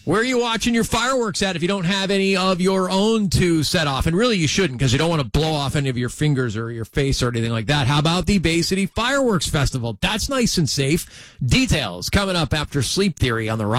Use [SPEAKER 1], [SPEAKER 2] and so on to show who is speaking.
[SPEAKER 1] Where are you watching your fireworks at if you don't have any of your own to set off? And really, you shouldn't, because you don't want to blow off any of your fingers or your face or anything like that. How about the Bay City Fireworks Festival? That's nice and safe. Details coming up after Sleep Theory on the